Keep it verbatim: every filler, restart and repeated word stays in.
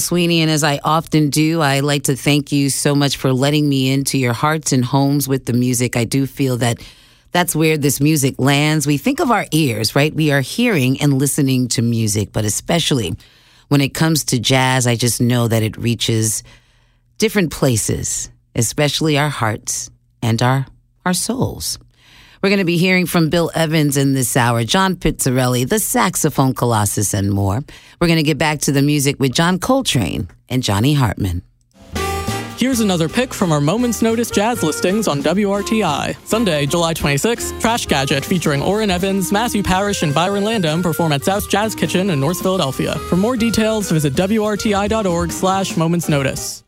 Sweeney, and as I often do, I like to thank you so much for letting me into your hearts and homes with the music. I do feel that that's where this music lands. We think of our ears, right? We are hearing and listening to music, but especially when it comes to jazz, I just know that it reaches different places, especially our hearts and our, our souls. We're going to be hearing from Bill Evans in this hour, John Pizzarelli, the Saxophone Colossus, and more. We're going to get back to the music with John Coltrane and Johnny Hartman. Here's another pick from our Moment's Notice jazz listings on W R T I. Sunday, July twenty-sixth, Trash Gadget featuring Orrin Evans, Matthew Parrish, and Byron Landam perform at South Jazz Kitchen in North Philadelphia. For more details, visit W R T I dot org slash Moments Notice.